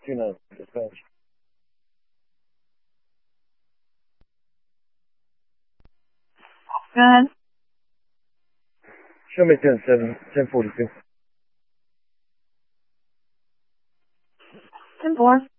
2-9, dispatch. Go ahead. Show me 10-7, 10-42. 10-4.